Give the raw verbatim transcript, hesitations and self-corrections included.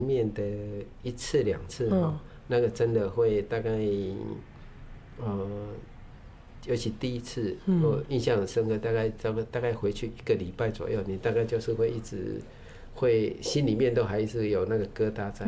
面的一次两次哈、 嗯， 那个真的会大概呃。尤其第一次， 嗯我印象很深刻，大概大概大概回去一个礼拜左右，你大概就是会一直会心里面都还是有那个疙瘩在。